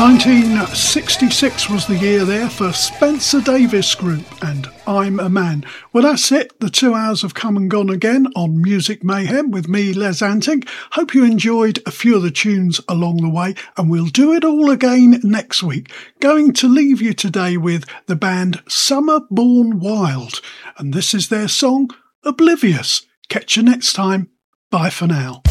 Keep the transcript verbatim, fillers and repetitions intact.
nineteen sixty-six was the year there for Spencer Davis Group and I'm a Man. Well, that's it. The two hours have come and gone again on Music Mayhem with me, Les Anting. Hope you enjoyed a few of the tunes along the way, and we'll do it all again next week. Going to leave you today with the band Summer Born Wild, and this is their song, Oblivious. Catch you next time. Bye for now.